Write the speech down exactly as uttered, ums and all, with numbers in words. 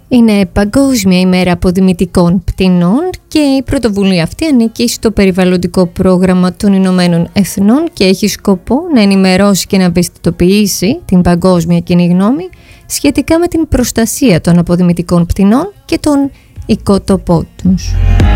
Είναι Παγκόσμια ημέρα αποδημητικών πτηνών και η πρωτοβουλία αυτή ανήκει στο περιβαλλοντικό πρόγραμμα των Ηνωμένων Εθνών και έχει σκοπό να ενημερώσει και να ευαισθητοποιήσει την παγκόσμια κοινή γνώμη σχετικά με την προστασία των αποδημητικών πτηνών και των οικοτοπών τους.